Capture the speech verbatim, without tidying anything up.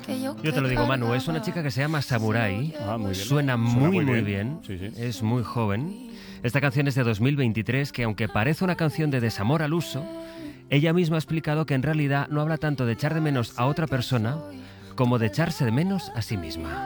Yo te lo digo, Manu, es una chica que se llama Samurai. Ah, muy bien. Suena Suena muy, muy muy bien. bien. Sí, sí. Es muy joven. Esta canción es de dos mil veintitrés, que aunque parece una canción de desamor al uso, ella misma ha explicado que en realidad no habla tanto de echar de menos a otra persona como de echarse de menos a sí misma.